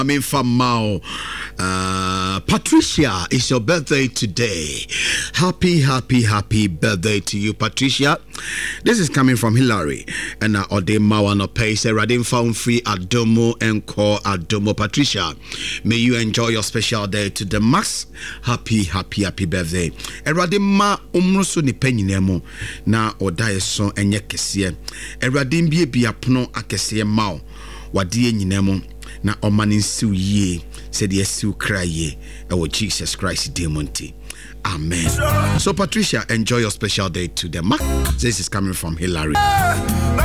I mean, from Mao. Patricia, it's your birthday today. Happy birthday to you, Patricia. This is coming from Hillary. And Ode Mawa no pay say Radin found free Adomo and call Adomo. Patricia, may you enjoy your special day to the max. Happy birthday. And Radin ma umrusu ni penny nemo na odaye son enye kesie. And Radin be apno akesie mao. Wadie nyinemo na omanin siu ye said yes siu cry ye Jesus Christ demonti. Amen. So Patricia, enjoy your special day to the max. This is coming from Hillary.